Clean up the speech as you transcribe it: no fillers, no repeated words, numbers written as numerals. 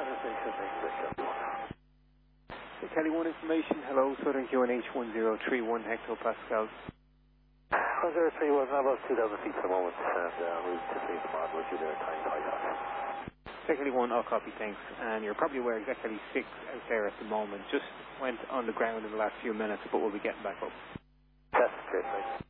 Kelly 1 information, hello, Southern QNH 1031 hectopascals. 1031, about 2,000 feet for the moment, and route to see the mod with you there, time high. Kelly 1, I'll copy, thanks. And you're probably aware exactly 6 out there at the moment. Just went on the ground in the last few minutes, but we'll be getting back up. That's great, thanks.